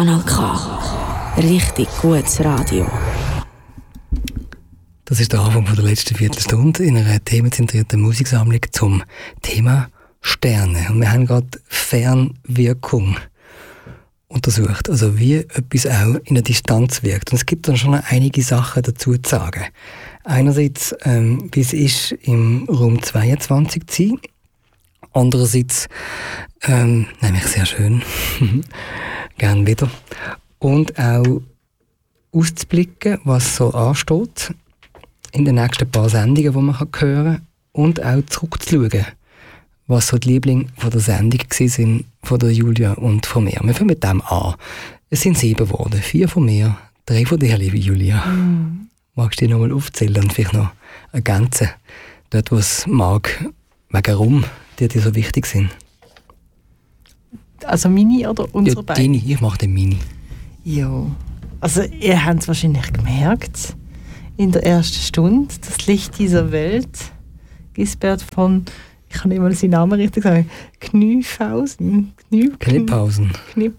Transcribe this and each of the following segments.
Kanal K. Richtig gutes Radio. Das ist der Anfang der letzten Viertelstunde in einer themenzentrierten Musiksammlung zum Thema Sterne. Und wir haben gerade Fernwirkung untersucht, also wie etwas auch in der Distanz wirkt. Und es gibt dann schon einige Sachen dazu zu sagen. Einerseits, wie es ist, im Raum 22 zu sein. Andererseits, nämlich sehr schön, gern wieder. Und auch auszublicken, was so ansteht in den nächsten paar Sendungen, die man hören kann. Und auch zurückzuschauen, was so die Lieblinge von der Sendung waren, von der Julia und von mir. Wir fangen mit dem an. Es sind 7 geworden. 4 von mir, 3 von dir, liebe Julia. Magst du dich nochmal aufzählen und vielleicht noch ergänzen? Dort, wo es mag, wegen rum, die dir so wichtig sind. Also Mini oder unsere beiden? Deine, ich mache den Mini. Ja. Also ihr habt es wahrscheinlich gemerkt, in der ersten Stunde, das Licht dieser Welt, Gisbert von, ich kann nicht mal seinen Namen richtig sagen, Kniphausen. Kniphausen.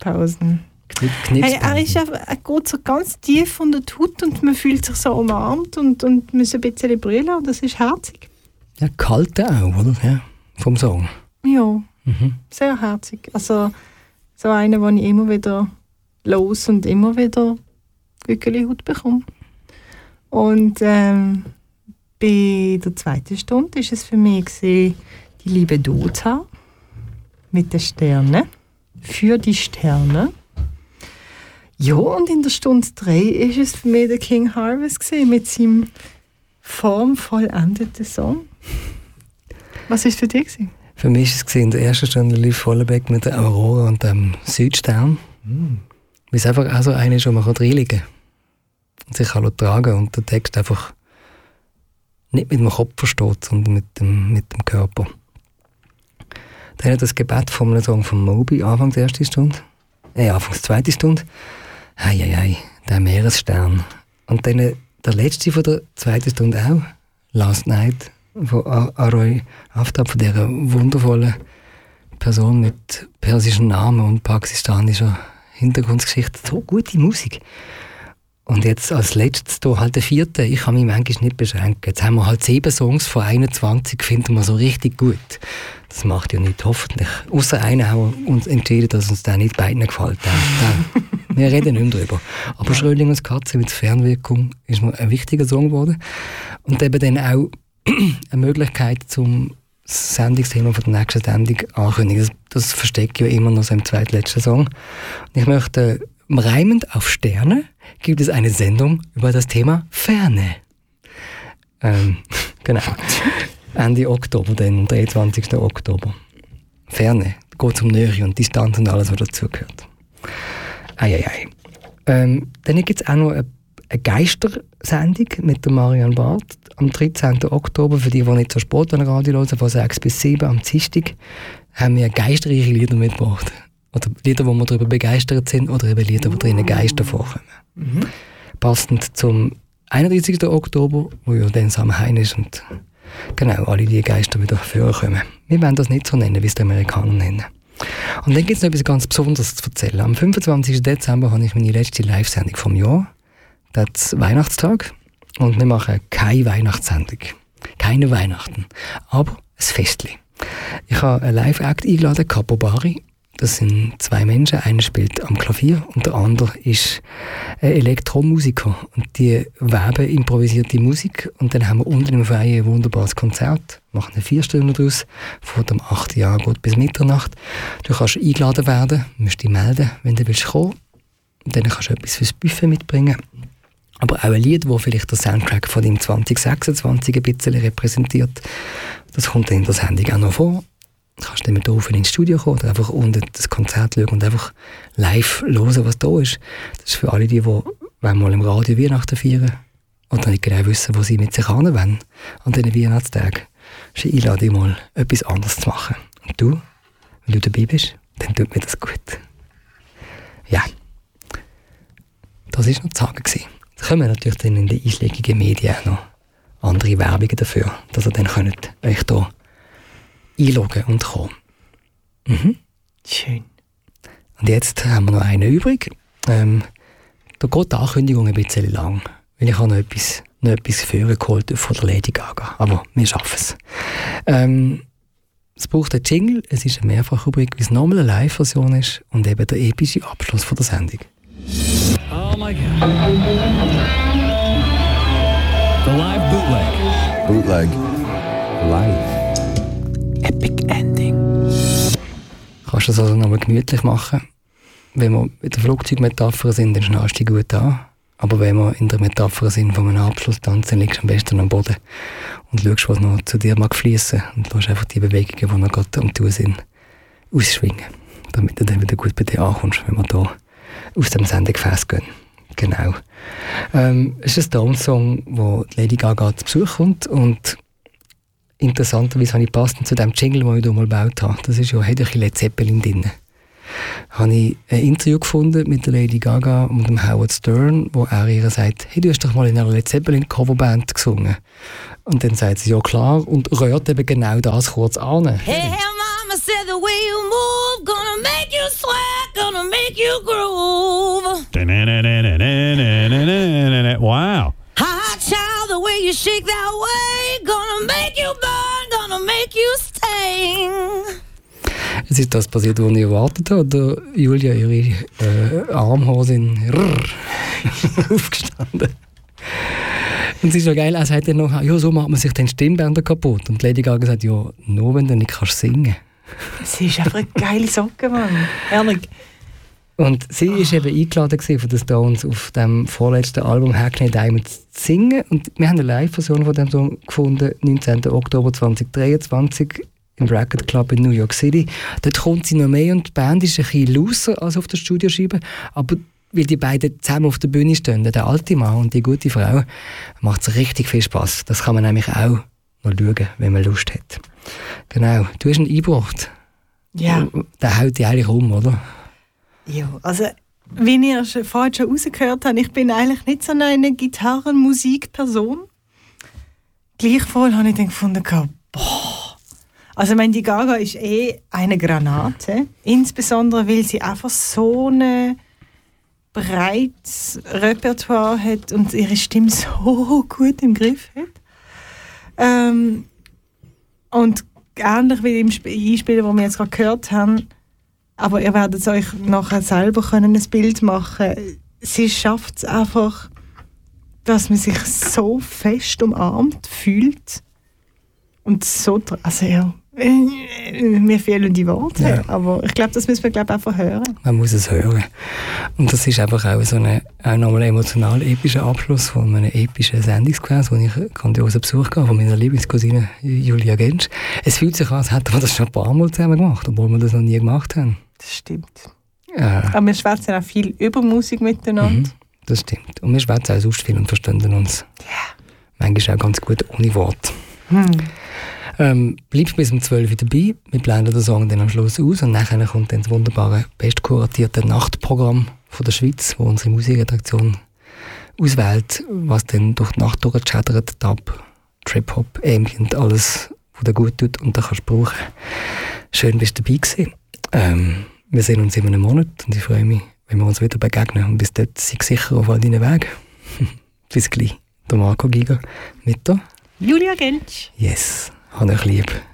Hey, er geht so ganz tief unter die Haut und man fühlt sich so umarmt und muss ein bisschen brüllen und das ist herzig. Ja, kalt auch, oder? Ja, vom Song. Ja, sehr herzig. Also so einer, den ich immer wieder los und immer wieder Gückeli-Haut bekomme. Und bei der zweiten Stunde war es für mich die liebe Dota mit den Sternen, für die Sterne. Ja, und in der Stunde 3 war es für mich der King Harvest mit seinem formvollendeten Song. Was war es für dich? Für mich war es in der ersten Stunde Liv Vollenbeck mit der Aurora und dem Südstern. Weil es einfach auch so eine ist, wo man reinliegen kann. Und sich tragen kann und der Text einfach nicht mit dem Kopf versteht, sondern mit dem Körper. Dann hat das Gebet von einem Song von Moby, Anfangs der ersten Stunde. Anfangs der zweiten Stunde. Hei, der Meeresstern. Und dann der letzte von der zweiten Stunde auch, Last Night, von Aroy Aftab, von dieser wundervollen Person mit persischen Namen und pakistanischer Hintergrundgeschichte. So gute Musik. Und jetzt als letztes hier halt der 4. Ich kann mich manchmal nicht beschränken. Jetzt haben wir halt 7 Songs von 21, finden wir so richtig gut. Das macht ja nicht, hoffentlich. Außer einer haben wir uns entschieden, dass uns der nicht beiden gefällt. Wir reden nicht mehr drüber. Aber Schrödingers Katze mit Fernwirkung ist mir ein wichtiger Song geworden. Und eben dann auch eine Möglichkeit zum Sendungsthema von der nächsten Sendung ankündigen. Das verstecke ich ja immer noch so im zweitletzten Song. Und ich möchte reimend auf Sterne gibt es eine Sendung über das Thema Ferne. Genau. Ende Oktober, am 23. Oktober. Ferne. Geht um Nähe und Distanz und alles, was dazugehört. Dann gibt es auch noch eine Geistersendung mit der Marianne Barth am 13. Oktober. Für die nicht so spät an Radio hören, von 6 bis 7 am Dienstag, haben wir geisterreiche Lieder mitgebracht. Oder Lieder, wo wir darüber begeistert sind, oder eben Lieder, wo drinnen Geister vorkommen. Passend zum 31. Oktober, wo ja dann Samhain ist und genau, alle die Geister wieder vorkommen. Wir wollen das nicht so nennen, wie es die Amerikaner nennen. Und dann gibt es noch etwas ganz Besonderes zu erzählen. Am 25. Dezember habe ich meine letzte Live-Sendung vom Jahr. Das ist Weihnachtstag. Und wir machen keine Weihnachtssendung. Keine Weihnachten. Aber ein Festli. Ich habe einen Live-Act eingeladen, Capo Bari. Das sind 2 Menschen. Einer spielt am Klavier und der andere ist ein Elektromusiker. Und die weben improvisierte Musik. Und dann haben wir unten im Freien ein wunderbares Konzert. Wir machen eine 4 Stunden daraus. Von dem 8. Jahr geht bis Mitternacht. Du kannst eingeladen werden, musst dich melden, wenn du willst kommen. Und dann kannst du etwas fürs Buffet mitbringen. Aber auch ein Lied, das vielleicht der Soundtrack von dem 2026 ein bisschen repräsentiert. Das kommt dann in der Sendung auch noch vor. Du kannst dann mit oben ins Studio kommen oder einfach unten das Konzert schauen und einfach live hören, was da ist. Das ist für alle, die mal im Radio Weihnachten feiern oder nicht genau wissen, wo sie mit sich hin wollen an diesen Weihnachtstagen. Das ist eine Einladung, mal etwas anderes zu machen. Und du, wenn du dabei bist, dann tut mir das gut. Ja, das war noch zu sagen. Da kommen natürlich dann in den einschlägigen Medien auch noch andere Werbungen dafür, dass ihr dann könnt euch hier einloggen und kommen. Schön. Und jetzt haben wir noch einen übrig. Da geht die Ankündigung ein bisschen lang, weil ich habe noch etwas vorgeholt von der Lady Gaga. Aber wir schaffen es. Es braucht einen Jingle, es ist eine Mehrfachrubrik, wie es nochmal eine Live-Version ist und eben der epische Abschluss von der Sendung. Oh my God. The live bootleg. Bootleg. Live. Epic Ending. Kannst du das also nochmal gemütlich machen? Wenn wir in der Flugzeugmetapher sind, dann schnallst du dich gut an. Aber wenn wir in der Metapher sind von einem Abschlusstanz, dann liegst du am besten am Boden und schaust, was noch zu dir mag fließen und lässt einfach die Bewegungen, die noch gerade am Tun sind, ausschwingen, damit du dann wieder gut bei dir ankommst, wenn wir hier aus dem Sendegefäß gehen. Genau. Es ist ein Stones-Song, wo Lady Gaga zu Besuch kommt und interessanterweise habe ich passend zu dem Jingle, den ich hier mal gebaut habe, das ist ja ein Led Zeppelin drin. Habe ich ein Interview gefunden mit der Lady Gaga und dem Howard Stern, wo er ihr sagt, hey, du hast doch mal in einer Led Zeppelin Coverband gesungen. Und dann sagt sie, ja klar, und rührt eben genau das kurz an. Hey, mama said the way you move, gonna make you sweat, gonna make you groove. Wow. Hot child, the way you shake that way, gonna make you burn, gonna make you sting. Es ist das passiert, was ich erwartet habe. Oder Julia, ihre Armhaare sind aufgestanden. Und es ist ja geil, er sagt dann noch, ja, so macht man sich den Stimmbänder kaputt. Und Lady Gaga sagt, ja, nur wenn du nicht kannst singen. Sie ist einfach eine geile Socke, Mann. Ehrlich. Und sie war eben eingeladen von den Stones auf dem vorletzten Album «Hackney Diamonds» zu singen. Und wir haben eine Live-Version von dem Song gefunden, 19. Oktober 2023 im Record Club in New York City. Dort kommt sie noch mehr und die Band ist ein bisschen looser als auf der Studioscheibe. Aber weil die beiden zusammen auf der Bühne stehen, der alte Mann und die gute Frau, macht es richtig viel Spass. Das kann man nämlich auch noch schauen, wenn man Lust hat. Genau, du hast ihn eingebracht. Ja. Der haut dich eigentlich um, oder? Ja, also wie ihr vorhin schon rausgehört habt, ich bin eigentlich nicht so eine Gitarrenmusikperson. Gleichwohl habe ich dann gefunden, boah. Also ich meine, die Gaga ist eine Granate. Insbesondere, weil sie einfach so ein breites Repertoire hat und ihre Stimme so gut im Griff hat. Und ähnlich wie im Einspielen, das wir jetzt gerade gehört haben, aber ihr werdet euch nachher selber können ein Bild machen. Sie schafft es einfach, dass man sich so fest umarmt fühlt. Und so, also ja, mir fehlen die Worte, ja. Aber ich glaube, das müssen wir einfach hören. Man muss es hören. Und das ist einfach auch so ein nochmal emotional epischer Abschluss von einem epischen Sendungsgefäß, wo ich grandiosen Besuch hatte von meiner Lieblingscousine Julia Gensch. Es fühlt sich an, als hätten wir das schon ein paar Mal zusammen gemacht, obwohl wir das noch nie gemacht haben. Das stimmt. Aber wir schwätzen auch viel über Musik miteinander. Das stimmt. Und wir schwätzen auch sonst viel und verstehen uns. Ja. Manchmal auch ganz gut ohne Wort. Bleibst bis um 12 Uhr dabei. Wir blenden den Song dann am Schluss aus und nachher kommt dann das wunderbare, bestkuratierte Nachtprogramm von der Schweiz, wo unsere Musikredaktion auswählt, was dann durch die Nacht durchchattert, Dub, Trip-Hop, Ambient, alles, was dir gut tut und das kannst du brauchen. Schön, bist du dabei gewesen. Wir sehen uns in einem Monat und ich freue mich, wenn wir uns wieder begegnen. Und bis dort, sei sicher auf all deinen Wegen. Bis gleich. Der Marco Giger mit der Julia Gensch. Yes, habe ich lieb.